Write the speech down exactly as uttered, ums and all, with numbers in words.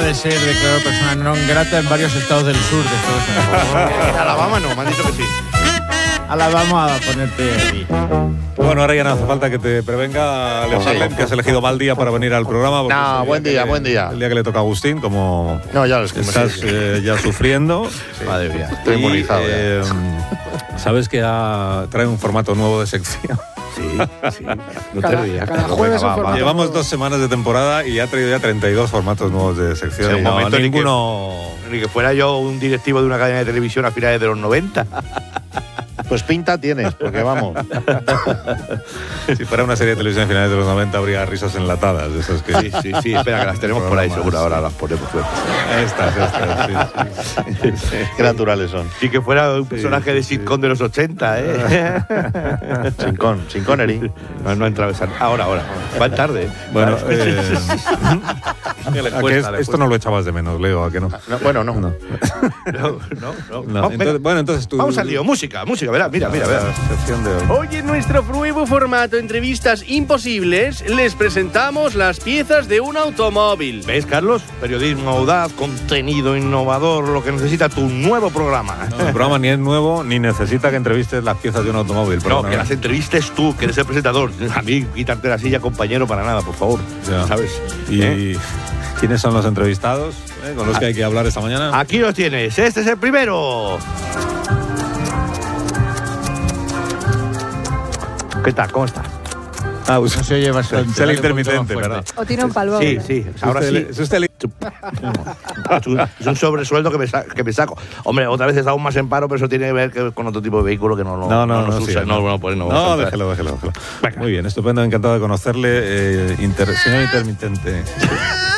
de ser declarado persona non grata en varios estados del sur de Estados Unidos. En Alabama no, me han dicho que sí. Alabama a ponerte allí. Bueno, ahora ya no hace falta que te prevenga, Leo Harlem, que has elegido mal día para venir al programa. No, buen día, que, buen día. El día que le toca a Agustín, como no, ya lo es que estás eh, ya sufriendo. Sí. Madre mía, estoy y, inmunizado eh, Sabes que ha, trae un formato nuevo de sección. Sí, sí. No cada, te rías. cada jueves Venga, un va, va. Llevamos nuevo. dos semanas de temporada y ha traído ya treinta y dos formatos nuevos de sección. Sí, no, momento ninguno... Ni que, ni que fuera yo un directivo de una cadena de televisión a finales de los noventa. Pues pinta tienes, porque vamos. Si fuera una serie de televisión a finales de los noventa habría risas enlatadas. De esas que... Sí, sí, sí. Espera, que las tenemos por ahí, seguro. Ahora las ponemos. Estas, estas, sí, sí, sí. Qué naturales son. Y que fuera un personaje sí, de sí. sitcom de los ochenta, ¿eh? Sin con, sin Connery. No, no ha entrado esa. Ahora, ahora. Va tarde. Bueno, Vale. eh, ¿a que es- esto no lo echabas de menos, Leo, ¿a que no? No, bueno, no. No. No, no, no. No, Vamos, entonces- venga. bueno, entonces tú... Vamos al lío. Música, música. Verá, mira, mira, La mira. sección de hoy. Hoy en nuestro nuevo formato Entrevistas Imposibles les presentamos las piezas de un automóvil. ¿Ves, Carlos? Periodismo audaz, contenido innovador, lo que necesita tu nuevo programa. No, el programa ni es nuevo ni necesita que entrevistes las piezas de un automóvil. No, perdona. que las entrevistes tú, que eres el presentador. A mí, quitarte la silla, compañero, para nada, por favor. Ya. ¿Sabes? ¿Y ¿Eh? quiénes son los entrevistados eh, con los que hay que hablar esta mañana? Aquí los tienes. Este es el primero. ¿Qué tal? ¿Cómo está? Ah, pues, No se oye bastante. es el dale un poquito más intermitente, fuerte. ¿verdad? O tiene un palvo. Sí, sí. Ahora Es sí. usted- es usted el- Es un, es un sobresueldo que me, sa- que me saco. Hombre, otra vez está aún más en paro, pero eso tiene que ver que- con otro tipo de vehículo que no, no, No, no, nos no, usa. sí, no, no, pues no, No, vamos a entrar. déjelo, déjelo, déjelo. Muy bien, estupendo, encantado de conocerle. Eh, inter- señor intermitente.